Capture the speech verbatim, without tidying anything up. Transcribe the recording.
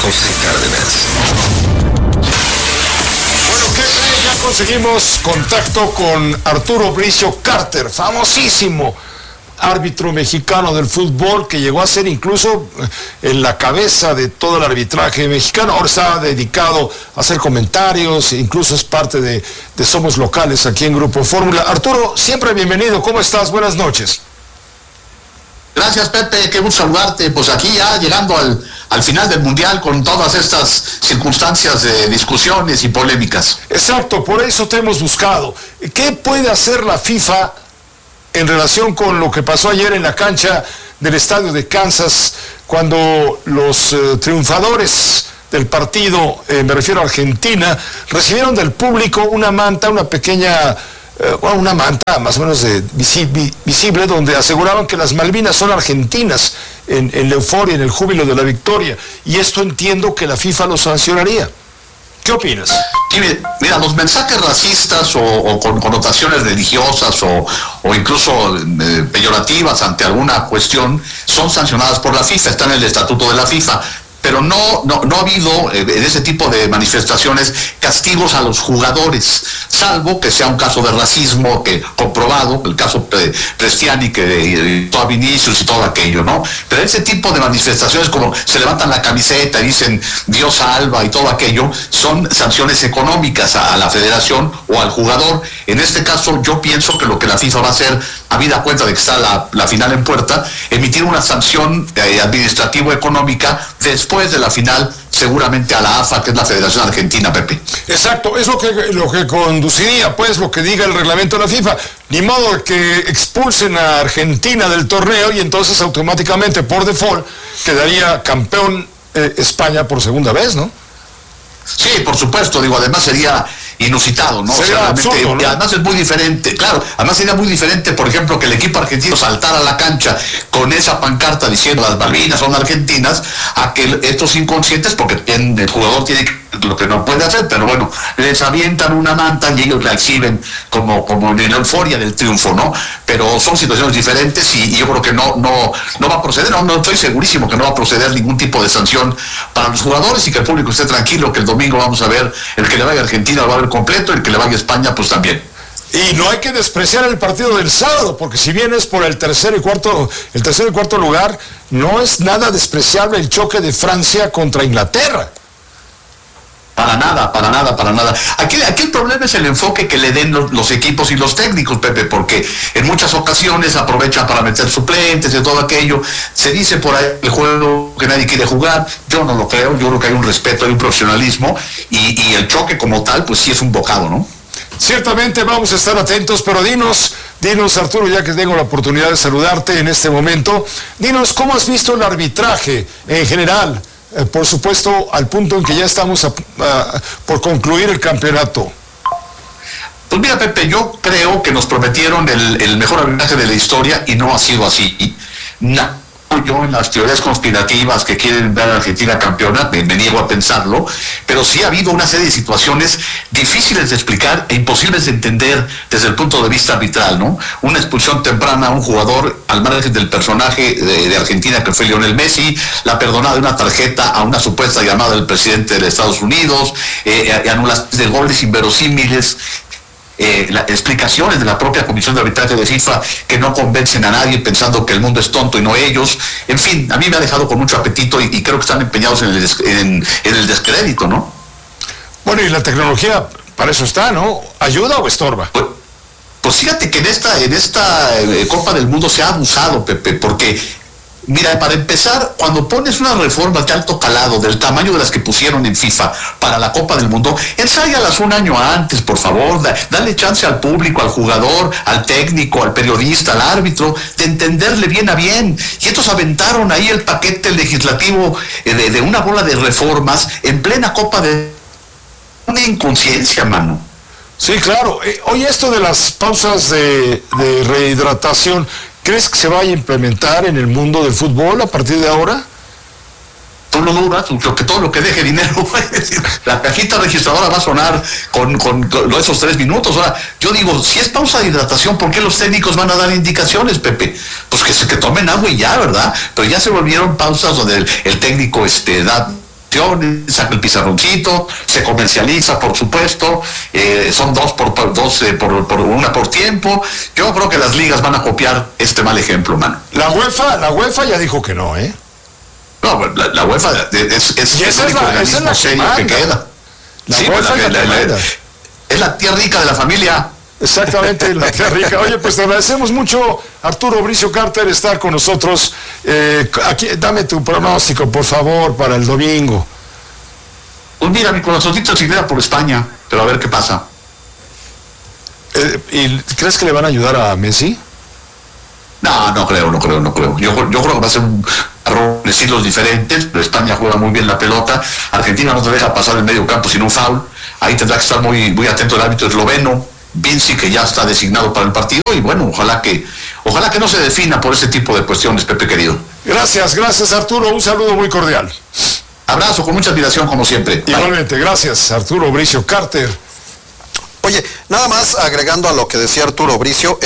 José Cárdenas. Bueno, ¿qué creen? Ya conseguimos contacto con Arturo Bricio Carter, famosísimo árbitro mexicano del fútbol, que llegó a ser incluso en la cabeza de todo el arbitraje mexicano. Ahora está dedicado a hacer comentarios, incluso es parte de, de Somos Locales aquí en Grupo Fórmula. Arturo, siempre bienvenido. ¿Cómo estás? Buenas noches. Gracias, Pepe, qué gusto saludarte. Pues aquí ya llegando al, al final del Mundial con todas estas circunstancias de discusiones y polémicas. Exacto, por eso te hemos buscado. ¿Qué puede hacer la FIFA en relación con lo que pasó ayer en la cancha del estadio de Kansas, cuando los eh, triunfadores del partido, eh, me refiero a Argentina, recibieron del público una manta, una pequeña... Bueno, una manta más o menos de visible, visible, donde aseguraban que las Malvinas son argentinas en, en la euforia, en el júbilo de la victoria, y esto entiendo que la FIFA lo sancionaría. ¿Qué opinas? Sí, mira, los mensajes racistas o, o con connotaciones religiosas o, o incluso eh, peyorativas ante alguna cuestión son sancionadas por la FIFA, está en el estatuto de la FIFA. Pero no, no, no ha habido eh, en ese tipo de manifestaciones castigos a los jugadores, salvo que sea un caso de racismo que comprobado, el caso pre, Prestiani, que eh, todo Vinicius y todo aquello, ¿no? Pero ese tipo de manifestaciones, como se levantan la camiseta y dicen Dios salva y todo aquello, son sanciones económicas a, a la federación o al jugador. En este caso yo pienso que lo que la FIFA va a hacer, habida cuenta de que está la, la final en puerta, emitir una sanción eh, administrativo-económica después de la final, seguramente a la A F A, que es la Federación Argentina, Pepe. Exacto, es lo que, lo que conduciría, pues, lo que diga el reglamento de la FIFA. Ni modo que expulsen a Argentina del torneo y entonces automáticamente, por default, quedaría campeón eh, España por segunda vez, ¿no? Sí, por supuesto, digo, además sería inusitado, ¿no? Sería o sea, absurdo, realmente, ¿no? Además es muy diferente, claro, además sería muy diferente, por ejemplo, que el equipo argentino saltara a la cancha con esa pancarta diciendo las Malvinas son argentinas, a que estos inconscientes, porque el jugador tiene lo que no puede hacer, pero bueno, les avientan una manta y ellos la exhiben como, como en la euforia del triunfo, ¿no? Pero son situaciones diferentes y, y yo creo que no, no, no va a proceder, no, no estoy segurísimo que no va a proceder ningún tipo de sanción para los jugadores y que el público esté tranquilo, que el domingo vamos a ver, el que le vaya a Argentina lo va a ver completo, el que le vaya a España pues también. Y no hay que despreciar el partido del sábado, porque si bien es por el tercer y cuarto, el tercer y cuarto lugar, no es nada despreciable el choque de Francia contra Inglaterra. Para nada, para nada, para nada. Aquí, aquí el problema es el enfoque que le den los, los equipos y los técnicos, Pepe, porque en muchas ocasiones aprovechan para meter suplentes y todo aquello. Se dice por ahí el juego que nadie quiere jugar. Yo no lo creo, yo creo que hay un respeto, hay un profesionalismo y, y el choque como tal, pues sí es un bocado, ¿no? Ciertamente vamos a estar atentos, pero dinos, dinos Arturo, ya que tengo la oportunidad de saludarte en este momento, dinos cómo has visto el arbitraje en general. Eh, por supuesto, al punto en que ya estamos a, a, por concluir el campeonato. Pues mira, Pepe, yo creo que nos prometieron el, el mejor arbitraje de la historia y no ha sido así. No, yo en las teorías conspirativas que quieren ver a Argentina campeona, me, me niego a pensarlo, pero sí ha habido una serie de situaciones difíciles de explicar e imposibles de entender desde el punto de vista arbitral, ¿no? Una expulsión temprana a un jugador al margen del personaje de, de Argentina que fue Lionel Messi, la perdonada de una tarjeta a una supuesta llamada del presidente de Estados Unidos, eh, anulaciones de goles inverosímiles, Eh, las explicaciones de la propia Comisión de Arbitraje de FIFA que no convencen a nadie pensando que el mundo es tonto y no ellos. En fin, a mí me ha dejado con mucho apetito y, y creo que están empeñados en el, des, en, en el descrédito, ¿no? Bueno, y la tecnología para eso está, ¿no? ¿Ayuda o estorba? Pues, pues fíjate que en esta, en esta eh, Copa del Mundo se ha abusado, Pepe, porque mira, para empezar, cuando pones una reforma de alto calado del tamaño de las que pusieron en FIFA para la Copa del Mundo, ensáyalas un año antes, por favor, da, dale chance al público, al jugador, al técnico, al periodista, al árbitro, de entenderle bien a bien. Y estos aventaron ahí el paquete legislativo eh, de, de una bola de reformas en plena Copa de... Una inconsciencia, mano. Sí, claro. Eh, oye, esto de las pausas de, de rehidratación, ¿crees que se vaya a implementar en el mundo del fútbol a partir de ahora? Tú no dudas, lo que, todo lo que deje dinero, es decir, la cajita registradora va a sonar con, con, con esos tres minutos. Ahora, yo digo, si es pausa de hidratación, ¿por qué los técnicos van a dar indicaciones, Pepe? Pues que, que tomen agua y ya, ¿verdad? Pero ya se volvieron pausas donde el, el técnico este, da saca el pizarroncito, se comercializa, por supuesto, eh, son dos por, por dos eh, por, por una por tiempo. Yo creo que las ligas van a copiar este mal ejemplo, mano. La UEFA, la UEFA ya dijo que no, ¿eh? No, la, la UEFA es, es, y es el único es la, es la serio que, que queda. La sí, UEFA la, la, la, la, es la tía rica de la familia. Exactamente, la tía rica. Oye, pues te agradecemos mucho, Arturo Bricio Carter, estar con nosotros. Eh, aquí, dame tu pronóstico, por favor, para el domingo. Pues mira, mi corazoncito se queda por España, pero a ver qué pasa. Eh, ¿Y crees que le van a ayudar a Messi? No, no creo, no creo, no creo. Yo, yo creo que va a ser un error de estilos diferentes, pero España juega muy bien la pelota. Argentina no te deja pasar el medio campo sin un foul. Ahí tendrá que estar muy, muy atento el árbitro esloveno, Vinci, que ya está designado para el partido, y bueno, ojalá que, ojalá que no se defina por ese tipo de cuestiones, Pepe querido. Gracias, gracias Arturo, un saludo muy cordial. Abrazo, con mucha admiración como siempre. Igualmente, Bye. Gracias Arturo Bricio Carter. Oye, nada más agregando a lo que decía Arturo Bricio,